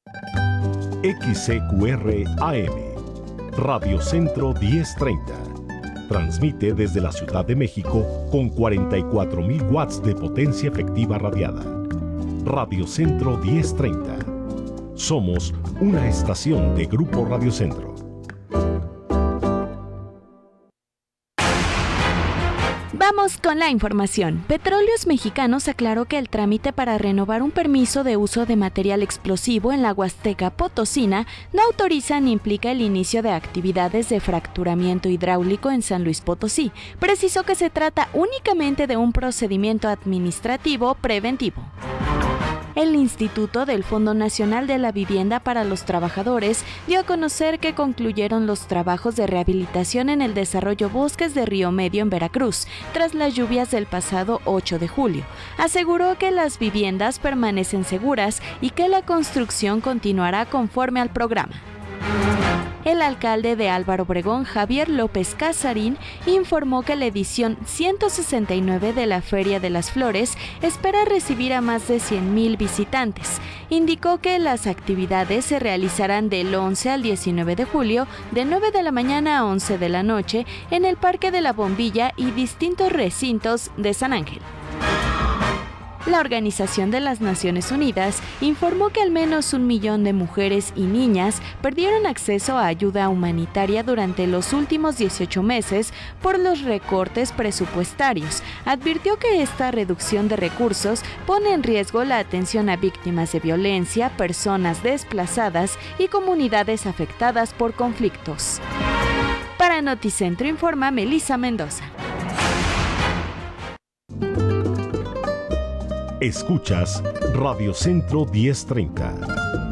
XCQR AM, Radio Centro 1030. Transmite desde la Ciudad de México con 44,000 watts de potencia efectiva radiada. Radio Centro 1030. Somos una estación de Grupo Radio Centro. Vamos con la información. Petróleos Mexicanos aclaró que el trámite para renovar un permiso de uso de material explosivo en la Huasteca Potosina no autoriza ni implica el inicio de actividades de fracturamiento hidráulico en San Luis Potosí. Precisó que se trata únicamente de un procedimiento administrativo preventivo. El Instituto del Fondo Nacional de la Vivienda para los Trabajadores dio a conocer que concluyeron los trabajos de rehabilitación en el desarrollo Bosques de Río Medio en Veracruz, tras las lluvias del pasado 8 de julio. Aseguró que las viviendas permanecen seguras y que la construcción continuará conforme al programa. El alcalde de Álvaro Obregón, Javier López Casarín, informó que la edición 169 de la Feria de las Flores espera recibir a más de 100,000 visitantes. Indicó que las actividades se realizarán del 11 al 19 de julio, de 9 de la mañana a 11 de la noche, en el Parque de la Bombilla y distintos recintos de San Ángel. La Organización de las Naciones Unidas informó que al menos 1 millón de mujeres y niñas perdieron acceso a ayuda humanitaria durante los últimos 18 meses por los recortes presupuestarios. Advirtió que esta reducción de recursos pone en riesgo la atención a víctimas de violencia, personas desplazadas y comunidades afectadas por conflictos. Para Noticentro informa Melissa Mendoza. Escuchas Radio Centro 1030.